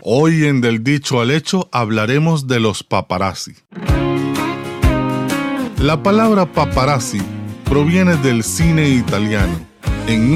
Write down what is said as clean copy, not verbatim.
Hoy en Del Dicho al Hecho hablaremos de los paparazzi. La palabra paparazzi proviene del cine italiano. En